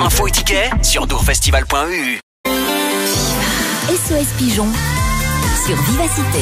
Infos et tickets sur dourfestival.eu. SOS Pigeon sur Vivacité.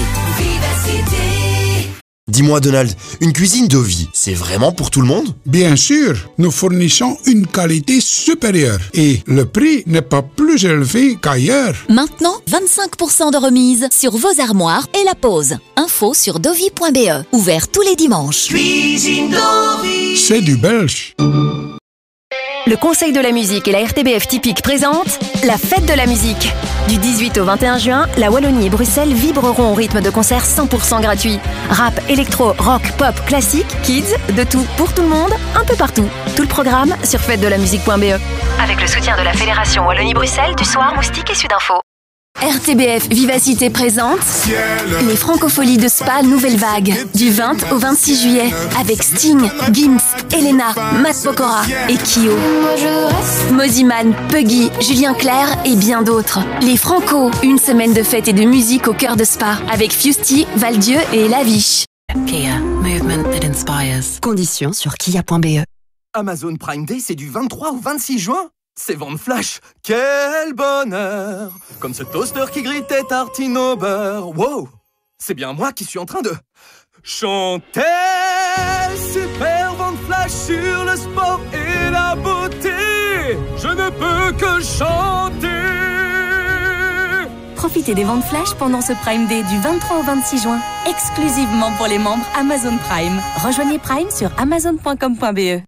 Dis-moi Donald, une cuisine Dovie, c'est vraiment pour tout le monde? Bien sûr, nous fournissons une qualité supérieure et le prix n'est pas plus élevé qu'ailleurs. Maintenant, 25% de remise sur vos armoires et la pose. Info sur dovi.be. Ouvert tous les dimanches. Cuisine Dovie. C'est du belge. Le Conseil de la musique et la RTBF Typique présentent la fête de la musique. Du 18 au 21 juin, la Wallonie et Bruxelles vibreront au rythme de concerts 100% gratuits. Rap, électro, rock, pop, classique, kids, de tout pour tout le monde, un peu partout. Tout le programme sur fêtedelamusique.be. Avec le soutien de la Fédération Wallonie-Bruxelles, du Soir, Moustique et Sudinfo. RTBF Vivacité présente les Francopholies de Spa Nouvelle Vague du 20 au 26 juillet avec Sting, Gims, Elena, Matt Pokora et Kyo. Moziman, Puggy, Julien Clerc et bien d'autres. Les Franco, une semaine de fête et de musique au cœur de Spa avec Fusty, Valdieu et Laviche. Kia, movement that inspires. Conditions sur kia.be. Amazon Prime Day, c'est du 23 au 26 juin. C'est vente flash. Quel bonheur! Comme ce toaster qui grittait tartine au beurre. Wow! C'est bien moi qui suis en train de chanter. Super vente flash sur le sport et la beauté. Je ne peux que chanter. Profitez des ventes flash pendant ce Prime Day du 23 au 26 juin, exclusivement pour les membres Amazon Prime. Rejoignez Prime sur amazon.com.be.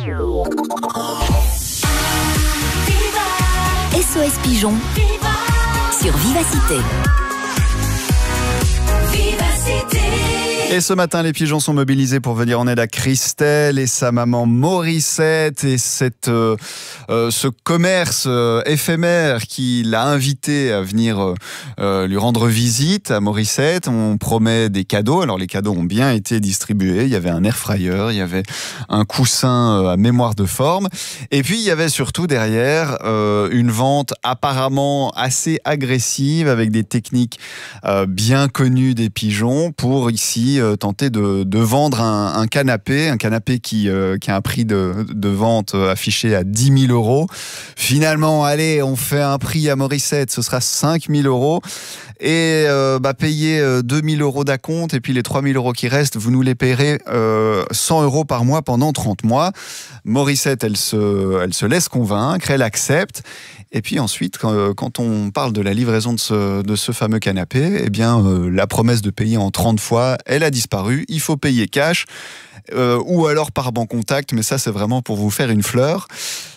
SOS Pigeon sur Vivacité. Et ce matin, les pigeons sont mobilisés pour venir en aide à Christelle et sa maman Morissette et ce commerce éphémère qui l'a invité à venir lui rendre visite à Morissette. On promet des cadeaux. Alors les cadeaux ont bien été distribués. Il y avait un air fryer, il y avait un coussin à mémoire de forme. Et puis il y avait surtout derrière une vente apparemment assez agressive avec des techniques bien connues des pigeons pour ici tenter de vendre un canapé qui a un prix de vente affiché à 10 000 euros. Finalement, allez, on fait un prix à Morissette, ce sera 5 000 euros. Et payer 2 000 euros d'acompte et puis les 3 000 euros qui restent, vous nous les payerez 100 euros par mois pendant 30 mois. Morissette, elle se laisse convaincre, elle accepte. Et puis ensuite, quand on parle de la livraison de ce fameux canapé, eh bien, la promesse de payer en 30 fois, elle a disparu. Il faut payer cash ou alors par bancontact, mais ça, c'est vraiment pour vous faire une fleur.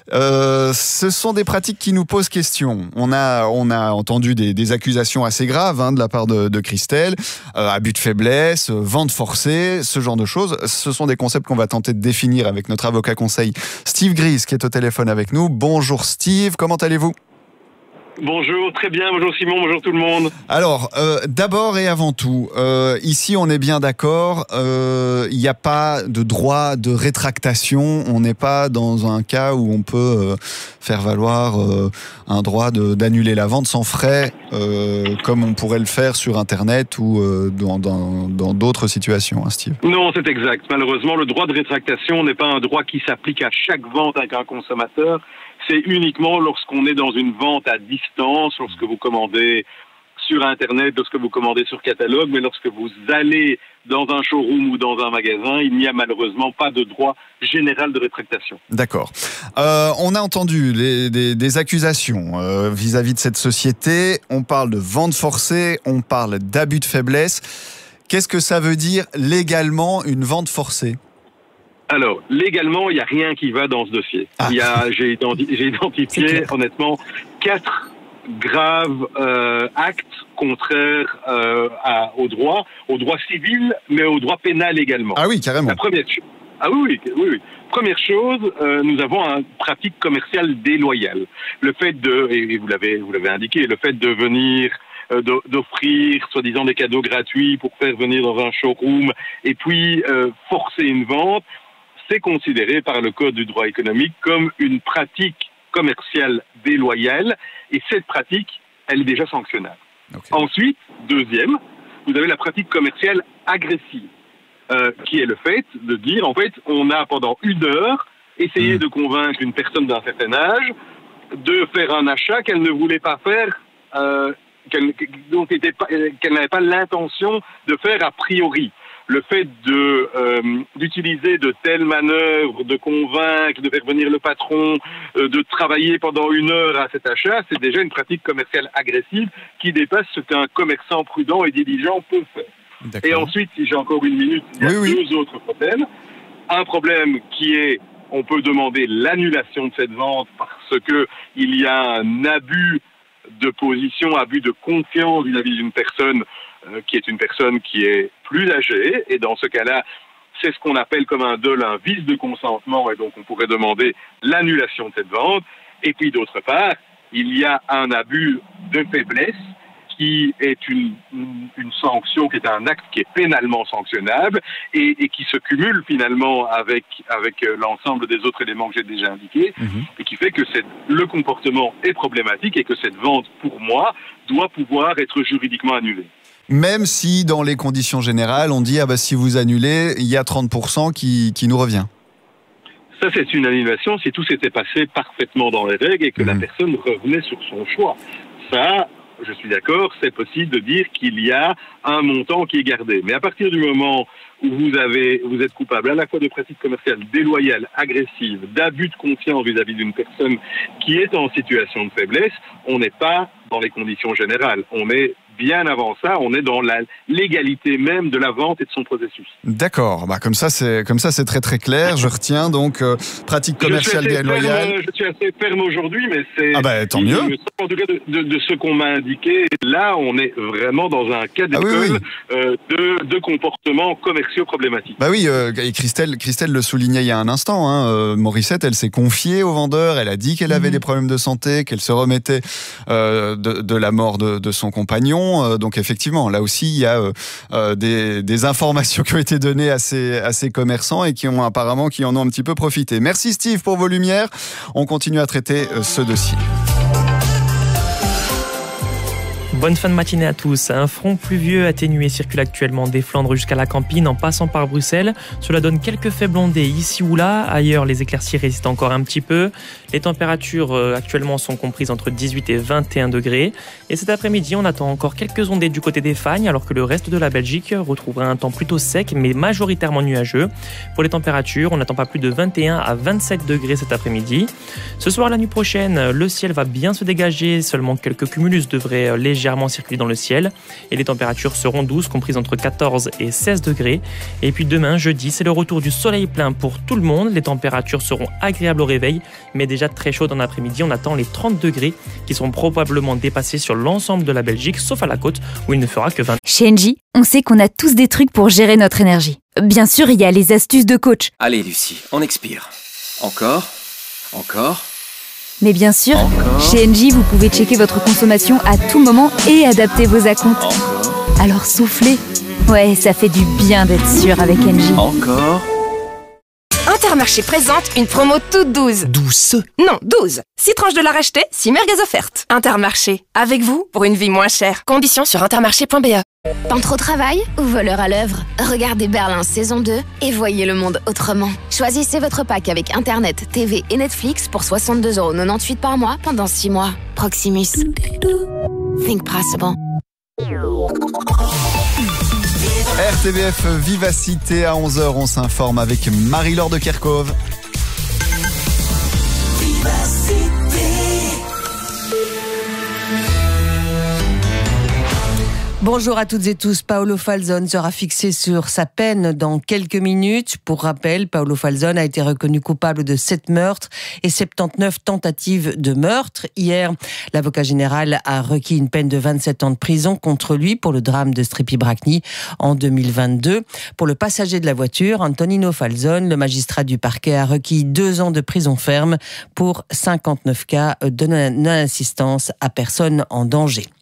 Ce sont des pratiques qui nous posent question. On a entendu des accusations assez graves de la part de Christelle, abus de faiblesse, vente forcée, ce genre de choses. Ce sont des concepts qu'on va tenter de définir avec notre avocat conseil Steve Gries qui est au téléphone avec nous. Bonjour Steve, comment allez-vous ? Bonjour, très bien, bonjour Simon, bonjour tout le monde. Alors, d'abord et avant tout, ici on est bien d'accord, il n'y a pas de droit de rétractation, on n'est pas dans un cas où on peut faire valoir un droit d'annuler la vente sans frais, comme on pourrait le faire sur Internet ou dans d'autres situations, Steve. Non, c'est exact. Malheureusement, le droit de rétractation n'est pas un droit qui s'applique à chaque vente avec un consommateur. C'est uniquement lorsqu'on est dans une vente à distance, lorsque vous commandez sur Internet, lorsque vous commandez sur catalogue, mais lorsque vous allez dans un showroom ou dans un magasin, il n'y a malheureusement pas de droit général de rétractation. D'accord. On a entendu des accusations vis-à-vis de cette société. On parle de vente forcée, on parle d'abus de faiblesse. Qu'est-ce que ça veut dire légalement une vente forcée ? Alors, légalement, il n'y a rien qui va dans ce dossier. J'ai identifié, honnêtement, 4 graves actes contraires au droit civil, mais au droit pénal également. Ah oui, carrément. La première oui. Première chose, nous avons une pratique commerciale déloyale. Le fait et vous l'avez indiqué, le fait de venir d'offrir soi-disant des cadeaux gratuits pour faire venir dans un showroom et puis forcer une vente, c'est considéré par le Code du droit économique comme une pratique commerciale déloyale et cette pratique, elle est déjà sanctionnable. Okay. Ensuite, deuxième, vous avez la pratique commerciale agressive qui est le fait de dire, en fait, on a pendant 1 heure essayer de convaincre une personne d'un certain âge de faire un achat qu'elle ne voulait pas faire, qu'elle n'avait pas l'intention de faire a priori. Le fait d'utiliser de telles manœuvres, de convaincre, de faire venir le patron, de travailler pendant 1 heure à cet achat, c'est déjà une pratique commerciale agressive qui dépasse ce qu'un commerçant prudent et diligent peut faire. D'accord. Et ensuite, si j'ai encore 1 minute, il y a deux autres problèmes. Un problème qui est, on peut demander l'annulation de cette vente parce que il y a un abus de position, abus de confiance vis-à-vis d'une personne qui est une personne qui est plus âgée, et dans ce cas-là, c'est ce qu'on appelle comme un dol, un vice de consentement, et donc on pourrait demander l'annulation de cette vente. Et puis d'autre part, il y a un abus de faiblesse qui est une sanction, qui est un acte qui est pénalement sanctionnable et qui se cumule finalement avec l'ensemble des autres éléments que j'ai déjà indiqués, et qui fait que le comportement est problématique et que cette vente, pour moi, doit pouvoir être juridiquement annulée. Même si, dans les conditions générales, on dit si vous annulez, il y a 30% qui nous revient. Ça, c'est une annulation si tout s'était passé parfaitement dans les règles et que la personne revenait sur son choix. Ça, je suis d'accord, c'est possible de dire qu'il y a un montant qui est gardé. Mais à partir du moment où vous êtes coupable à la fois de pratiques commerciales déloyales, agressives, d'abus de confiance vis-à-vis d'une personne qui est en situation de faiblesse, on n'est pas dans les conditions générales. On est bien avant ça, on est dans la légalité même de la vente et de son processus. D'accord, comme ça c'est très très clair. Je retiens donc pratique commerciale déloyale. Je suis assez ferme aujourd'hui, mais c'est tant mieux. En tout cas de ce qu'on m'a indiqué, là on est vraiment dans un cas d'école de comportements commerciaux problématiques. Et Christelle le soulignait il y a un instant. Morissette, elle s'est confiée au vendeur, elle a dit qu'elle avait des problèmes de santé, qu'elle se remettait de la mort de son compagnon. Donc effectivement, là aussi, il y a des informations qui ont été données à ces commerçants et qui en ont un petit peu profité. Merci Steve pour vos lumières. On continue à traiter ce dossier. Bonne fin de matinée à tous. Un front pluvieux atténué circule actuellement des Flandres jusqu'à la Campine en passant par Bruxelles. Cela donne quelques faibles ondées ici ou là. Ailleurs, les éclaircies résistent encore un petit peu. Les températures actuellement sont comprises entre 18 et 21 degrés. Et cet après-midi, on attend encore quelques ondées du côté des Fagnes, alors que le reste de la Belgique retrouvera un temps plutôt sec, mais majoritairement nuageux. Pour les températures, on n'attend pas plus de 21 à 27 degrés cet après-midi. Ce soir, la nuit prochaine, le ciel va bien se dégager. Seulement quelques cumulus devraient légèrement circuler dans le ciel et les températures seront douces, comprises entre 14 et 16 degrés. Et puis demain, jeudi, c'est le retour du soleil plein pour tout le monde. Les températures seront agréables au réveil, mais déjà très chaudes en après-midi. On attend les 30 degrés qui seront probablement dépassés sur l'ensemble de la Belgique, sauf à la côte où il ne fera que 20. Chez Engie, on sait qu'on a tous des trucs pour gérer notre énergie. Bien sûr, il y a les astuces de coach. Allez Lucie, on expire. Encore. Mais bien sûr, chez Engie, vous pouvez checker votre consommation à tout moment et adapter vos acomptes. Alors soufflez. Ouais, ça fait du bien d'être sûr avec Engie. Encore. Intermarché présente une promo toute douce. Douce? Non, 12. 6 tranches de la racheter, 6 merguez offertes. Intermarché, avec vous pour une vie moins chère. Conditions sur intermarché.be. Pas trop travail ou voleur à l'œuvre? Regardez Berlin saison 2 et voyez le monde autrement. Choisissez votre pack avec Internet, TV et Netflix pour 62,98€ par mois pendant 6 mois. Proximus. Think possible. RTBF Vivacité à 11h, on s'informe avec Marie-Laure de Kerkhove. Bonjour à toutes et tous. Paolo Falzon sera fixé sur sa peine dans quelques minutes. Pour rappel, Paolo Falzon a été reconnu coupable de 7 meurtres et 79 tentatives de meurtre. Hier, l'avocat général a requis une peine de 27 ans de prison contre lui pour le drame de Strepy-Bracny en 2022. Pour le passager de la voiture, Antonino Falzon, le magistrat du parquet a requis 2 ans de prison ferme pour 59 cas de non-assistance à personne en danger.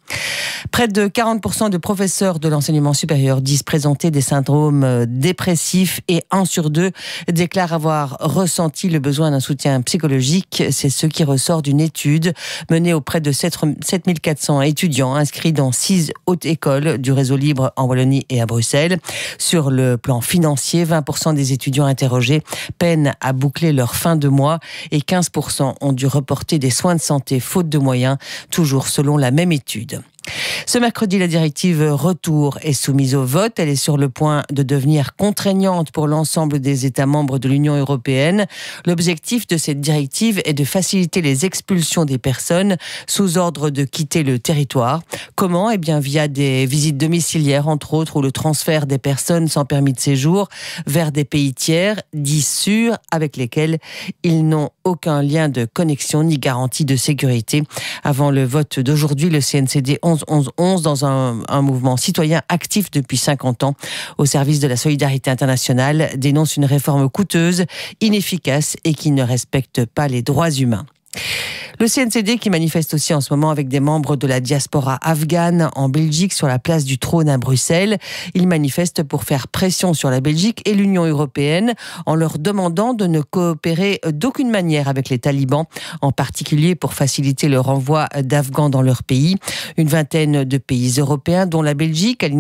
Près de 40% de professeurs de l'enseignement supérieur disent présenter des syndromes dépressifs et 1 sur 2 déclare avoir ressenti le besoin d'un soutien psychologique. C'est ce qui ressort d'une étude menée auprès de 7400 étudiants inscrits dans 6 hautes écoles du réseau libre en Wallonie et à Bruxelles. Sur le plan financier, 20% des étudiants interrogés peinent à boucler leur fin de mois et 15% ont dû reporter des soins de santé faute de moyens, toujours selon la même étude. Ce mercredi, la directive Retour est soumise au vote. Elle est sur le point de devenir contraignante pour l'ensemble des États membres de l'Union européenne. L'objectif de cette directive est de faciliter les expulsions des personnes sous ordre de quitter le territoire. Comment ? Via des visites domiciliaires, entre autres, ou le transfert des personnes sans permis de séjour vers des pays tiers, dits sûrs, avec lesquels ils n'ont aucun lien de connexion ni garantie de sécurité. Avant le vote d'aujourd'hui, le CNCD 11-11-11, dans un mouvement citoyen actif depuis 50 ans au service de la solidarité internationale, dénonce une réforme coûteuse, inefficace et qui ne respecte pas les droits humains. Le CNCD qui manifeste aussi en ce moment avec des membres de la diaspora afghane en Belgique sur la place du Trône à Bruxelles. Il manifeste pour faire pression sur la Belgique et l'Union européenne en leur demandant de ne coopérer d'aucune manière avec les talibans, en particulier pour faciliter le renvoi d'Afghans dans leur pays. Une vingtaine de pays européens, dont la Belgique,